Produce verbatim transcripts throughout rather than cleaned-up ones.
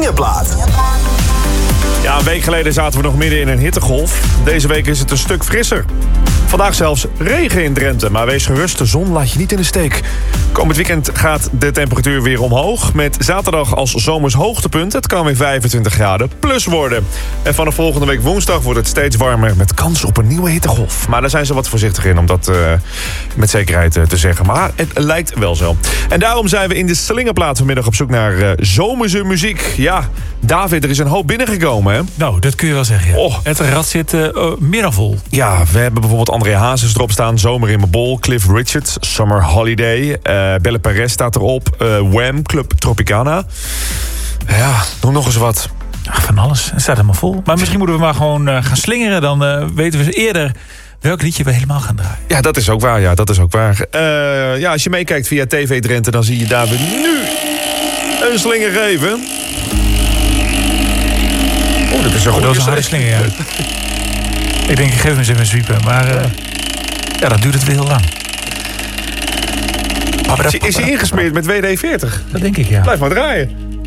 Slingerplaat. Ja, een week geleden zaten we nog midden in een hittegolf. Deze week is het een stuk frisser. Vandaag zelfs regen in Drenthe, maar wees gerust, de zon laat je niet in de steek. Komend weekend gaat de temperatuur weer omhoog, met zaterdag als zomers hoogtepunt. Het kan weer vijfentwintig graden plus worden. En vanaf volgende week woensdag wordt het steeds warmer, met kans op een nieuwe hittegolf. Maar daar zijn ze wat voorzichtig in om dat uh, met zekerheid uh, te zeggen. Maar het lijkt wel zo. En daarom zijn we in de Slingerplaat vanmiddag op zoek naar uh, zomerse muziek. Ja, David, er is een hoop binnengekomen, hè? Nou, dat kun je wel zeggen. Ja. Oh. Het rad zit uh, uh, meer dan vol. Ja, we hebben bijvoorbeeld André Hazes erop staan. Zomer in mijn bol. Cliff Richards, Summer Holiday. Uh, Belle Perez staat erop. Uh, Wham, Club Tropicana. Ja, noem nog eens wat. Ach, van alles. Het staat helemaal vol. Maar misschien moeten we maar gewoon uh, gaan slingeren. Dan uh, weten we eerder welk liedje we helemaal gaan draaien. Ja, dat is ook waar. Ja, dat is ook waar. Uh, ja, als je meekijkt via T V Drenthe, dan zie je David nu een slinger geven. Oh, dat is een oh, goede dat is een harde slinger, ja. Ik denk, ik geef hem eens even een sweeper. Maar uh, ja, dat duurt het weer heel lang. Is, is hij ingesmeerd met W D veertig? Dat denk ik, ja. Blijf maar draaien.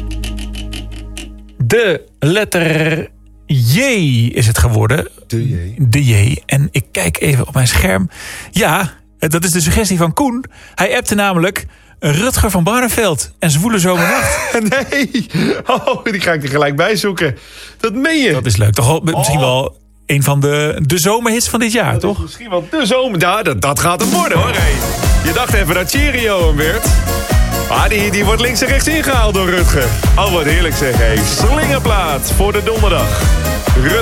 De letter J is het geworden. De J. De J. En ik kijk even op mijn scherm. Ja, dat is de suggestie van Koen. Hij appte namelijk Rutger van Barneveld en Zwoele Zomernacht. Nee. Oh, die ga ik er gelijk bij zoeken. Dat meen je. Dat is leuk. Toch wel, misschien oh. wel een van de, de zomerhits van dit jaar, dat toch? Misschien wel de zomer. Ja, dat, dat gaat het worden, hoor. Hey. Je dacht even dat Cheerio hem werd. Maar die, die wordt links en rechts ingehaald door Rutger. Oh, wat heerlijk zeg. Hey. Slingerplaat voor de donderdag. Rutger.